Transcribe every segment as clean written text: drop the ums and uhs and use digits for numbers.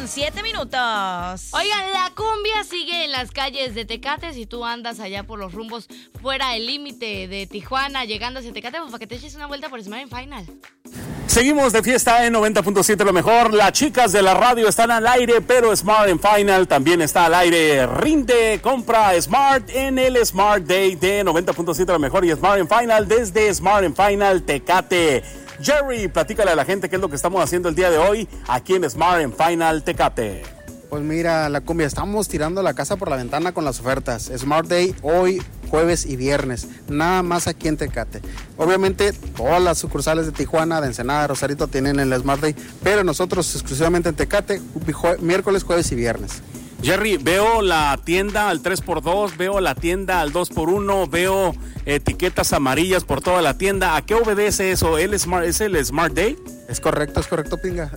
7 minutos. Oigan, la cumbia sigue en las calles de Tecate. Si tú andas allá por los rumbos fuera del límite de Tijuana, llegando hacia Tecate, pues para que te eches una vuelta por Smart Final. Seguimos de fiesta en 90.7 lo mejor. Las chicas de la radio están al aire, pero Smart Final también está al aire. Rinde, compra Smart en el Smart Day de 90.7 lo mejor y Smart Final desde Smart Final Tecate. Jerry, platícale a la gente qué es lo que estamos haciendo el día de hoy aquí en Smart Final Tecate. Pues mira, la cumbia, estamos tirando la casa por la ventana con las ofertas. Smart Day hoy, jueves y viernes, nada más aquí en Tecate. Obviamente todas las sucursales de Tijuana, de Ensenada, de Rosarito tienen el Smart Day, pero nosotros exclusivamente en Tecate, miércoles, jueves y viernes. Jerry, veo la tienda al 3x2, veo la tienda al 2x1, veo etiquetas amarillas por toda la tienda. ¿A qué obedece eso? ¿Es el Smart Day? Es correcto, Pinga.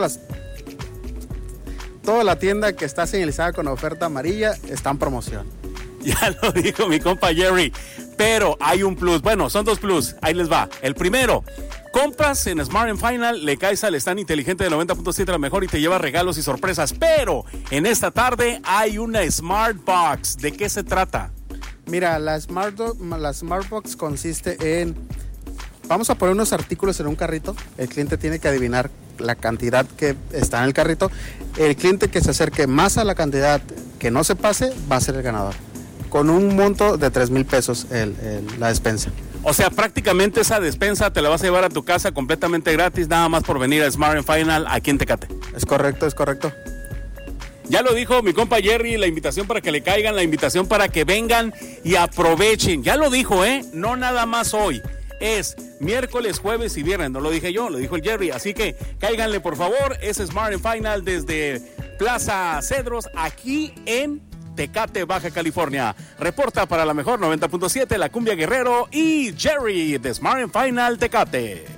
Toda la tienda que está señalizada con oferta amarilla está en promoción. Ya lo dijo mi compa Jerry, pero hay un plus. Bueno, son dos plus, ahí les va. El primero, compras en Smart Final, le caes al stand inteligente de 90.7 lo mejor y te lleva regalos y sorpresas. Pero en esta tarde hay una Smart Box. ¿De qué se trata? Mira, la Smart Box consiste en... Vamos a poner unos artículos en un carrito. El cliente tiene que adivinar la cantidad que está en el carrito. El cliente que se acerque más a la cantidad que no se pase va a ser el ganador. Con un monto de 3,000 pesos la despensa. O sea, prácticamente esa despensa te la vas a llevar a tu casa completamente gratis, nada más por venir a Smart Final aquí en Tecate. Es correcto. Ya lo dijo mi compa Jerry, la invitación para que le caigan, la invitación para que vengan y aprovechen. Ya lo dijo, no nada más hoy. Es miércoles, jueves y viernes. No lo dije yo, lo dijo el Jerry. Así que cáiganle, por favor. Es Smart Final desde Plaza Cedros, aquí en Tecate, Baja California. Reporta para la mejor 90.7, La Cumbia Guerrero y Jerry de Smart Final Tecate.